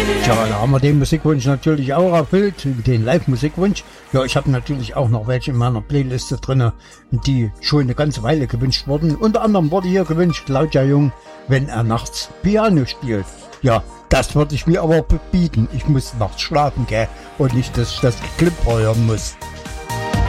Tja, da haben wir den Musikwunsch natürlich auch erfüllt, den Live-Musikwunsch. Ja, ich habe natürlich auch noch welche in meiner Playliste drinne, die schon eine ganze Weile gewünscht wurden. Unter anderem wurde hier gewünscht, Claudia Jung, wenn er nachts Piano spielt. Ja, das würde ich mir aber bieten. Ich muss nachts schlafen, gell? Und nicht, dass ich das Geklimper hören muss.